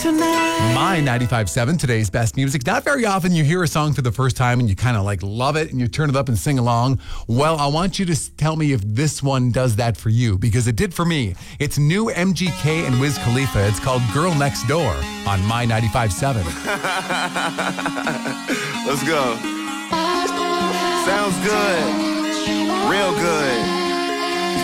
My 95.7, today's best music. Not very often you hear a song for the first time and you kind of like love it and you turn it up and sing along. Well, I want you to tell me if this one does that for you, because it did for me. It's new MGK and Wiz Khalifa. It's called Girl Next Door on My 95.7. Let's go. Sounds good. Real good.